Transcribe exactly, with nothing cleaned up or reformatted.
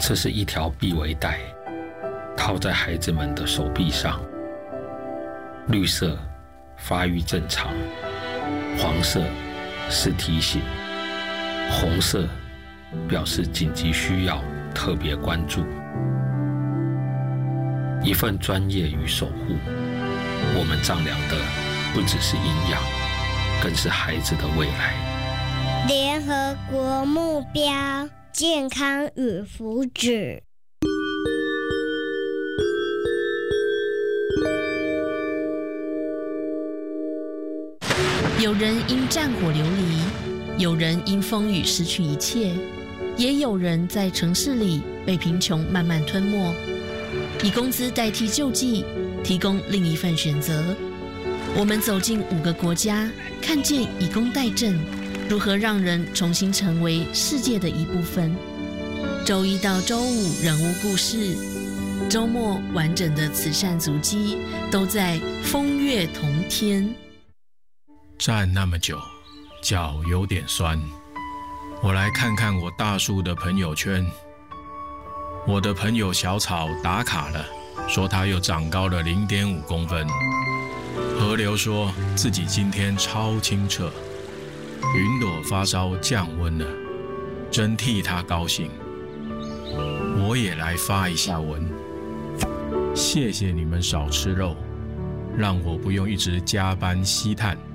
这是一条臂围带，套在孩子们的手臂上。绿色发育正常，黄色是提醒，红色表示紧急需要，特别关注。一份专业与守护，我们丈量的不只是营养，更是孩子的未来。 联合国目标：健康与福祉。 有人因战火流离，有人因风雨失去一切，也有人在城市里被贫穷慢慢吞没。以工资代替救济，提供另一份选择。我们走进五个国家，看见以工代赈如何让人重新成为世界的一部分。周一到周五人物故事，周末完整的慈善足迹，都在风月同天。 站那么久，脚有点酸。我来看看我大树的朋友圈。我的朋友小草打卡了，说他又长高了 零点五公分。河流说自己今天超清澈。云朵发烧降温了，真替他高兴。我也来发一下文，谢谢你们少吃肉，让我不用一直加班吸碳。